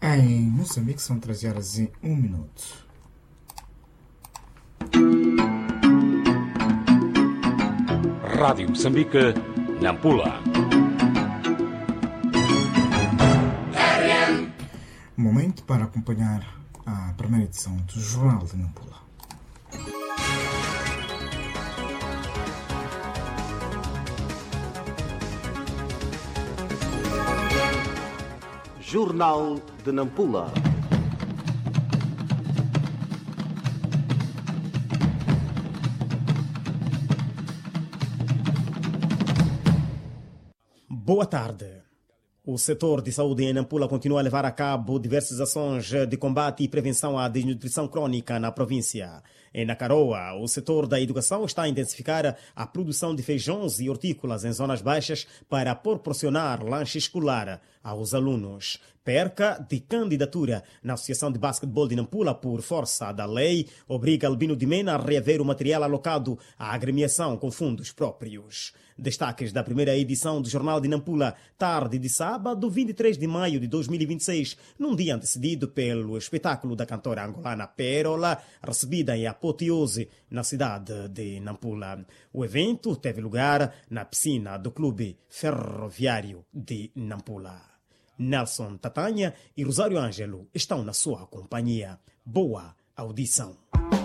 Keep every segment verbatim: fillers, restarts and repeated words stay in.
Em Moçambique são treze horas e um minuto. Rádio Moçambique, Nampula. Momento para acompanhar a primeira edição do Jornal de Nampula. Jornal de Nampula. Boa tarde. O setor de saúde em Nampula continua a levar a cabo diversas ações de combate e prevenção à desnutrição crônica na província. Em Nakaroa, o setor da educação está a intensificar a produção de feijões e hortícolas em zonas baixas para proporcionar lanche escolar aos alunos. Perca de candidatura na Associação de Basquetebol de Nampula por força da lei obriga Albino de Mena a reaver o material alocado à agremiação com fundos próprios. Destaques da primeira edição do Jornal de Nampula, tarde de sábado, vinte e três de maio de dois mil e vinte e seis, num dia antecedido pelo espetáculo da cantora angolana Pérola, recebida em apoteose na cidade de Nampula. O evento teve lugar na piscina do Clube Ferroviário de Nampula. Nelson Tatanha e Rosário Ângelo estão na sua companhia. Boa audição.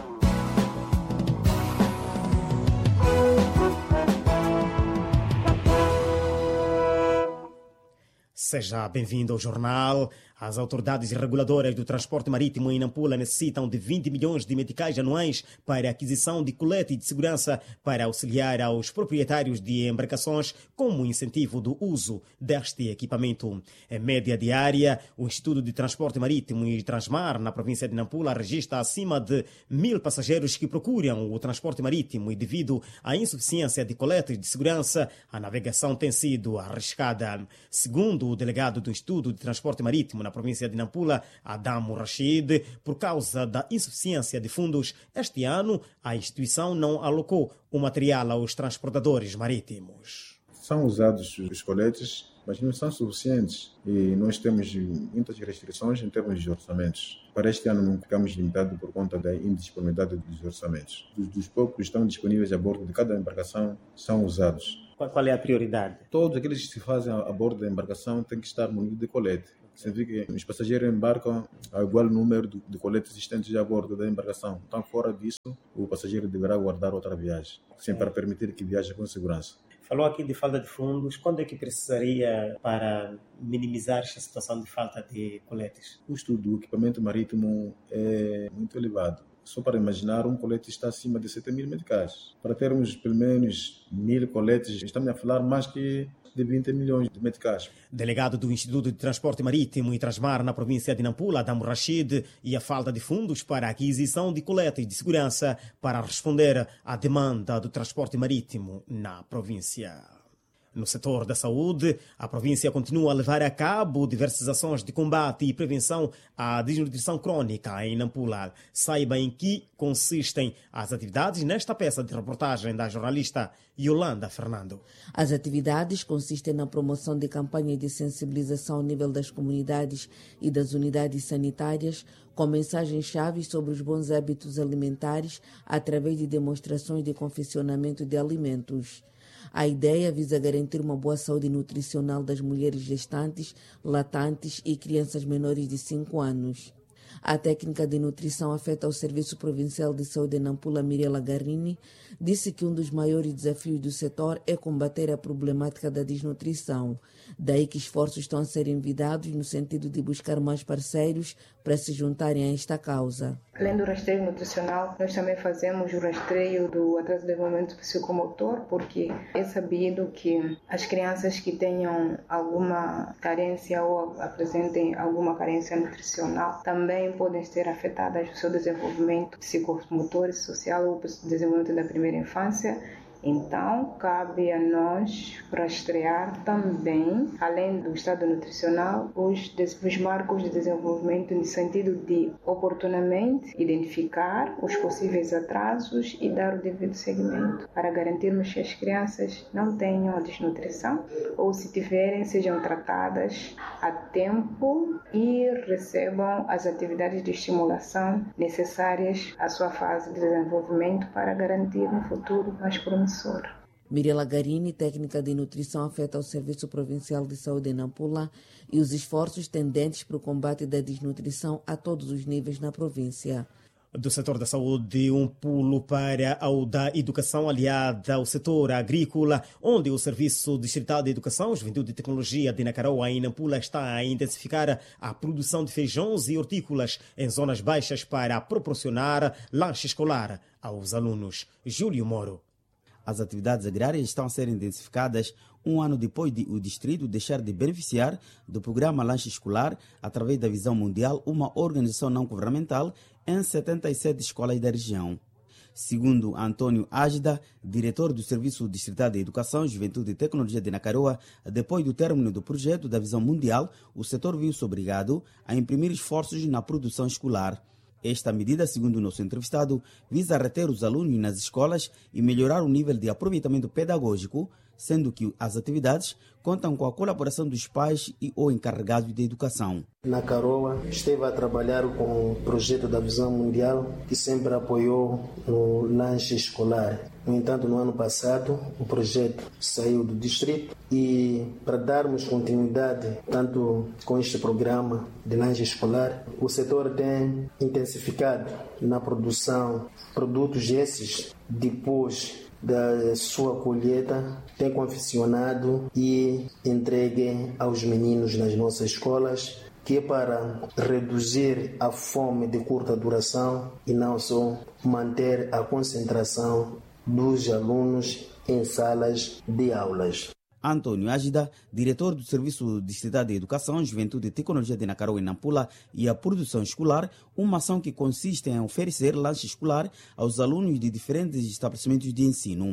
Seja bem-vindo ao jornal. As autoridades reguladoras do transporte marítimo em Nampula necessitam de vinte milhões de meticais anuais para a aquisição de colete de segurança para auxiliar aos proprietários de embarcações como incentivo do uso deste equipamento. Em média diária, o Instituto de Transporte Marítimo e Transmar, na província de Nampula, registra acima de mil passageiros que procuram o transporte marítimo e, devido à insuficiência de coletes de segurança, a navegação tem sido arriscada. Segundo o delegado do Instituto de Transporte Marítimo na província de Nampula, Adamo Rashid, por causa da insuficiência de fundos, este ano a instituição não alocou o material aos transportadores marítimos. São usados os coletes, mas não são suficientes e nós temos muitas restrições em termos de orçamentos. Para este ano não ficamos limitados por conta da indisponibilidade dos orçamentos. Dos, dos poucos que estão disponíveis a bordo de cada embarcação são usados. Qual é a prioridade? Todos aqueles que se fazem a bordo da embarcação têm que estar munidos de colete. Significa que os passageiros embarcam ao igual número de coletes existentes a bordo da embarcação. Então, fora disso, o passageiro deverá guardar outra viagem, sempre para permitir que viaje com segurança. Falou aqui de falta de fundos. Quando é que precisaria para minimizar esta situação de falta de coletes? O custo do equipamento marítimo é muito elevado. Só para imaginar, um colete está acima de sete mil meticais. Para termos pelo menos mil coletes, estamos a falar mais que de vinte milhões de meticais. Delegado do Instituto de Transporte Marítimo e Transmar na província de Nampula, Adamo Rashid, e a falta de fundos para a aquisição de coletes de segurança para responder à demanda do transporte marítimo na província. No setor da saúde, a província continua a levar a cabo diversas ações de combate e prevenção à desnutrição crônica em Nampula. Saiba em que consistem as atividades nesta peça de reportagem da jornalista Yolanda Fernando. As atividades consistem na promoção de campanhas de sensibilização ao nível das comunidades e das unidades sanitárias, com mensagens-chave sobre os bons hábitos alimentares através de demonstrações de confeccionamento de alimentos. A ideia visa garantir uma boa saúde nutricional das mulheres gestantes, latantes e crianças menores de cinco anos. A técnica de nutrição afeta ao Serviço Provincial de Saúde de Nampula, Mirela Garrini, disse que um dos maiores desafios do setor é combater a problemática da desnutrição. Daí que esforços estão a ser envidados no sentido de buscar mais parceiros para se juntarem a esta causa. Além do rastreio nutricional, nós também fazemos o rastreio do atraso de desenvolvimento psicomotor, porque é sabido que as crianças que tenham alguma carência ou apresentem alguma carência nutricional também podem ser afetadas no seu desenvolvimento psicomotor e social ou desenvolvimento da primeira infância. Então, cabe a nós rastrear também, além do estado nutricional, os, os marcos de desenvolvimento no sentido de oportunamente identificar os possíveis atrasos e dar o devido seguimento para garantirmos que as crianças não tenham a desnutrição ou, se tiverem, sejam tratadas a tempo e recebam as atividades de estimulação necessárias à sua fase de desenvolvimento para garantir um futuro mais promissor. Mirela Garini, técnica de nutrição, afeta o Serviço Provincial de Saúde em Nampula e os esforços tendentes para o combate da desnutrição a todos os níveis na província. Do setor da saúde, um pulo para o da educação aliada ao setor agrícola, onde o Serviço Distrital de Educação, Juventude e Tecnologia de Nacaroa, em Nampula, está a intensificar a produção de feijões e hortícolas em zonas baixas para proporcionar lanche escolar aos alunos. Júlio Moro. As atividades agrárias estão a ser intensificadas um ano depois de o distrito deixar de beneficiar do programa Lanche Escolar através da Visão Mundial, uma organização não governamental, em setenta e sete escolas da região. Segundo Antônio Ágida, diretor do Serviço Distrital de Educação, Juventude e Tecnologia de Nacaroa, depois do término do projeto da Visão Mundial, o setor viu-se obrigado a imprimir esforços na produção escolar. Esta medida, segundo o nosso entrevistado, visa reter os alunos nas escolas e melhorar o nível de aproveitamento pedagógico, sendo que as atividades contam com a colaboração dos pais e ou encarregados de educação. Nacaroa esteve a trabalhar com o projeto da Visão Mundial, que sempre apoiou no lanche escolar. No entanto, no ano passado, o projeto saiu do distrito e, para darmos continuidade tanto com este programa de lanche escolar, o setor tem intensificado na produção produtos esses depois da sua colheita, tem confeccionado e entregue aos meninos nas nossas escolas, que é para reduzir a fome de curta duração e não só manter a concentração dos alunos em salas de aulas. Antônio Ágida, diretor do Serviço Distrital de Educação, Juventude e Tecnologia de Nacaroa e Nampula e a Produção Escolar, uma ação que consiste em oferecer lanche escolar aos alunos de diferentes estabelecimentos de ensino.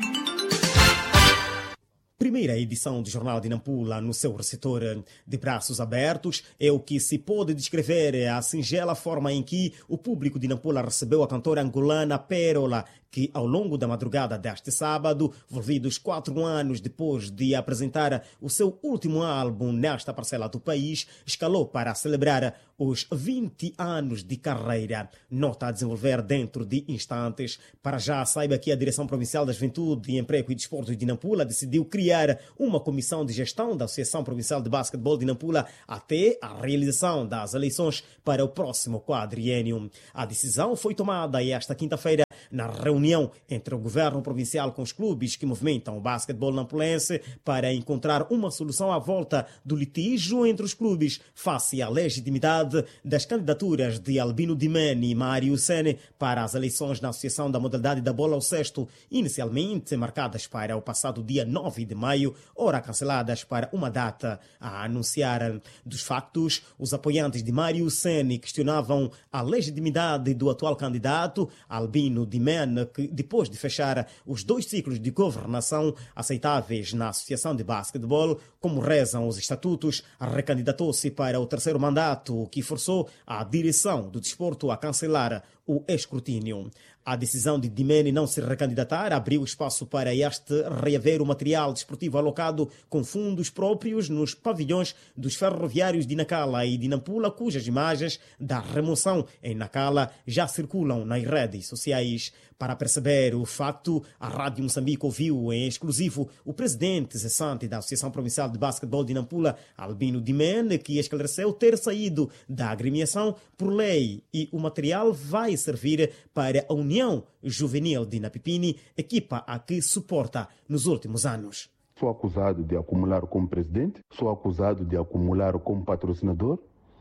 Primeira edição do Jornal de Nampula no seu receptor de braços abertos é o que se pode descrever a singela forma em que o público de Nampula recebeu a cantora angolana Pérola, que ao longo da madrugada deste sábado, volvidos quatro anos depois de apresentar o seu último álbum nesta parcela do país, escalou para celebrar os vinte anos de carreira. Nota a desenvolver dentro de instantes. Para já, saiba que a Direção Provincial da Juventude, Emprego e Desporto de Nampula decidiu criar uma comissão de gestão da Associação Provincial de Basquetebol de Nampula até a realização das eleições para o próximo quadriênio. A decisão foi tomada esta quinta-feira na reunião entre o governo provincial com os clubes que movimentam o basquetebol nampulense para encontrar uma solução à volta do litígio entre os clubes face à legitimidade das candidaturas de Albino Dimene e Mário Sene para as eleições na Associação da Modalidade da Bola ao Cesto, inicialmente marcadas para o passado dia nove de maio, ora canceladas para uma data a anunciar. Dos factos, os apoiantes de Mário Sene questionavam a legitimidade do atual candidato, Albino Dimene, que depois de fechar os dois ciclos de governação aceitáveis na Associação de Basquetebol, como rezam os estatutos, recandidatou-se para o terceiro mandato, que forçou a direção do desporto a cancelar o escrutínio. A decisão de Dimene não se recandidatar abriu espaço para este reaver o material desportivo alocado com fundos próprios nos pavilhões dos ferroviários de Nacala e de Nampula, cujas imagens da remoção em Nacala já circulam nas redes sociais. Para perceber o facto, a Rádio Moçambique ouviu em exclusivo o presidente cessante da Associação Provincial de Basquetebol de Nampula, Albino Dimene, que esclareceu ter saído da agremiação por lei e o material vai servir para a União Juvenil de Napipini, equipa a que suporta nos últimos anos. Sou acusado de acumular como presidente, sou acusado de acumular como patrocinador,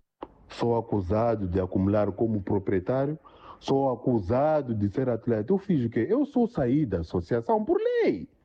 sou acusado de acumular como proprietário, sou acusado de ser atleta. Eu fiz o quê? Eu sou saí da associação por lei.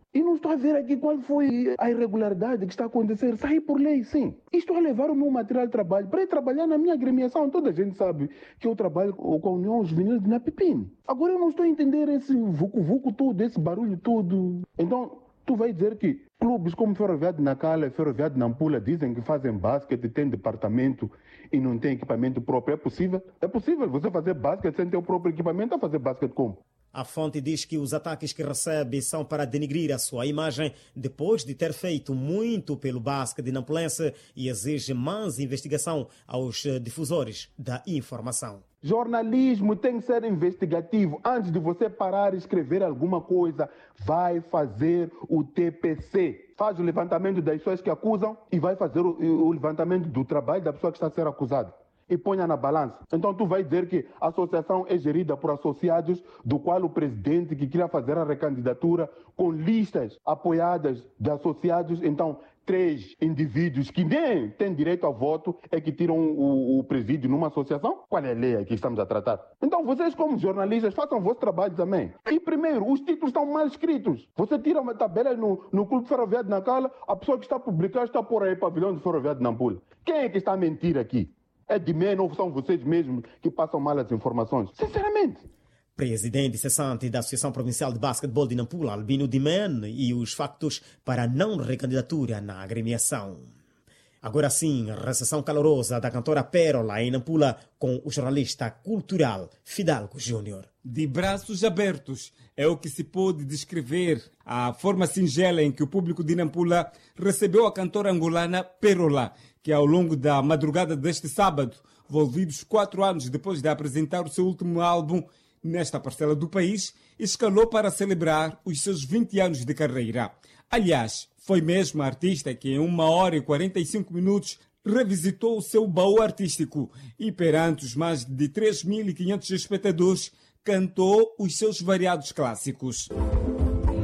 E não estou a ver aqui qual foi a irregularidade que está a acontecer. Saí por lei, sim. E estou a levar o meu material de trabalho para ir trabalhar na minha agremiação. Toda a gente sabe que eu trabalho com a União Juvenil de Napipim. Agora eu não estou a entender esse vucu-vucu todo, esse barulho todo. Então, tu vai dizer que clubes como Ferroviário de Nacala e Ferroviário de Nampula dizem que fazem basquete, têm departamento e não tem equipamento próprio. É possível? É possível você fazer basquete sem ter o próprio equipamento a fazer basquete como? A fonte diz que os ataques que recebe são para denigrir a sua imagem depois de ter feito muito pelo basquete nampulense e exige mais investigação aos difusores da informação. Jornalismo tem que ser investigativo. Antes de você parar e escrever alguma coisa, vai fazer o T P C. Faz o levantamento das pessoas que acusam e vai fazer o, o levantamento do trabalho da pessoa que está a ser acusada. E ponha na balança. Então tu vai dizer que a associação é gerida por associados, do qual o presidente que queria fazer a recandidatura com listas apoiadas de associados, então três indivíduos que nem têm direito a voto é que tiram o, o presídio numa associação? Qual é a lei que estamos a tratar? Então vocês como jornalistas façam o vosso trabalho também. E primeiro, os títulos estão mal escritos. Você tira uma tabela no, no Clube Ferroviário de Nacala, a pessoa que está a publicar está por aí pavilhão de Ferroviário de Nampula. Quem é que está a mentir aqui? É de menos ou são vocês mesmos que passam mal as informações? Sinceramente. Presidente cessante da Associação Provincial de Basquetebol de Nampula, Albino Dimen, e os factos para não recandidatura na agremiação. Agora sim, recepção calorosa da cantora Pérola em Nampula com o jornalista cultural Fidalgo Júnior. De braços abertos é o que se pode descrever a forma singela em que o público de Nampula recebeu a cantora angolana Pérola, que ao longo da madrugada deste sábado, volvidos quatro anos depois de apresentar o seu último álbum nesta parcela do país, escalou para celebrar os seus vinte anos de carreira. Aliás, foi mesmo a artista que em uma hora e quarenta e cinco minutos revisitou o seu baú artístico e perante os mais de três mil e quinhentos espectadores cantou os seus variados clássicos.